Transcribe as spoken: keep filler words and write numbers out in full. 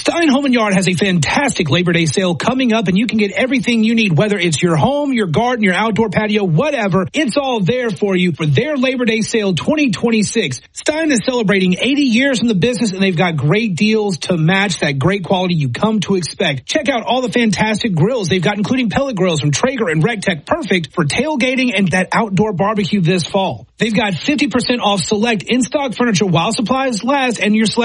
Stein Home and Yard has a fantastic Labor Day sale coming up, and you can get everything you need, whether it's your home, your garden, your outdoor patio, whatever. It's all there for you for their Labor Day sale twenty twenty-six. Stein is celebrating eighty years in the business, and they've got great deals to match that great quality you come to expect. Check out all the fantastic grills they've got, including pellet grills from Traeger and RecTech, perfect for tailgating and that outdoor barbecue this fall. They've got fifty percent off select in-stock furniture while supplies last, and your select